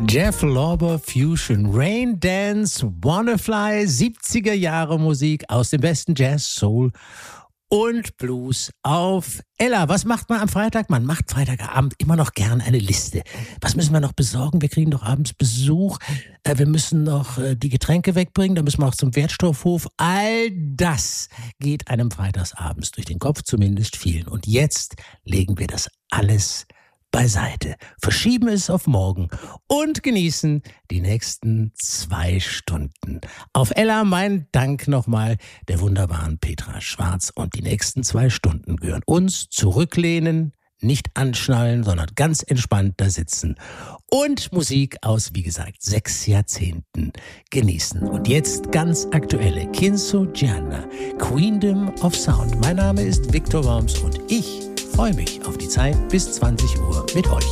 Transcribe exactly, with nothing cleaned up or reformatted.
Jeff Lorber Fusion, Rain Dance, Wanna Fly, siebziger Jahre Musik aus dem besten Jazz, Soul und Blues auf Ella. Was macht man am Freitag? Man macht Freitagabend immer noch gern eine Liste. Was müssen wir noch besorgen? Wir kriegen doch abends Besuch. Äh, wir müssen noch äh, die Getränke wegbringen. Da müssen wir auch zum Wertstoffhof. All das geht einem freitagsabends durch den Kopf, zumindest vielen. Und jetzt legen wir das alles beiseite, verschieben es auf morgen und genießen die nächsten zwei Stunden. Auf Ella mein Dank nochmal der wunderbaren Petra Schwarz, und die nächsten zwei Stunden gehören uns. Zurücklehnen, nicht anschnallen, sondern ganz entspannt da sitzen und Musik aus, wie gesagt, sechs Jahrzehnten genießen. Und jetzt ganz aktuelle Kinso Gianna, Queendom of Sound. Mein Name ist Viktor Worms und ich freue mich auf die Zeit bis zwanzig Uhr mit euch.